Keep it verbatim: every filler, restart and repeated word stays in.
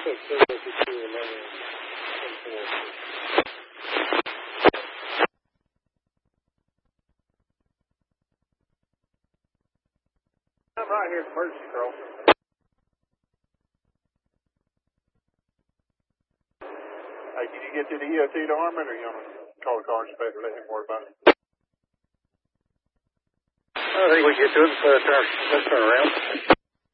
I'm right here at Emergency Crossing. Hey, can you get to the E O T to Harmon, or you want to call the car and let him worry about it? I think we get to it. Uh, turn, let's turn around.